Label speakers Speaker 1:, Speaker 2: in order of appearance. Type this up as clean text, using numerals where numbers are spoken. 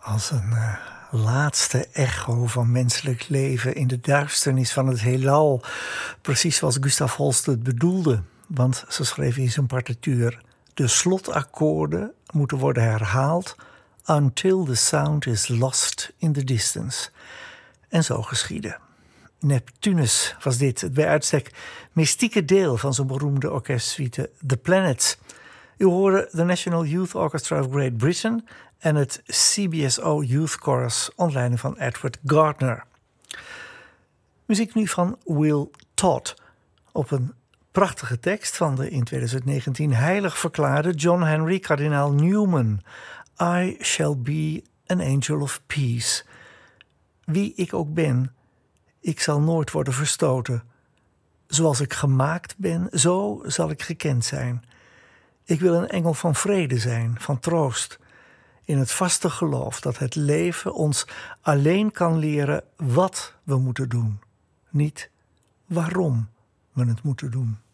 Speaker 1: Als een laatste echo van menselijk leven in de duisternis van het heelal. Precies zoals Gustav Holst het bedoelde. Want zo schreef hij in zijn partituur: de slotakkoorden moeten worden herhaald until the sound is lost in the distance. En zo geschiedde. Neptunus was dit, het bij uitstek mystieke deel van zijn beroemde orkestsuite The Planets. U hoorde de National Youth Orchestra of Great Britain en het CBSO Youth Chorus onder leiding van Edward Gardner. Muziek nu van Will Todd op een prachtige tekst van de in 2019 heilig verklaarde John Henry Kardinaal Newman. I shall be an angel of peace. Wie ik ook ben, ik zal nooit worden verstoten. Zoals ik gemaakt ben, zo zal ik gekend zijn. Ik wil een engel van vrede zijn, van troost. In het vaste geloof dat het leven ons alleen kan leren wat we moeten doen. Niet waarom we het moeten doen.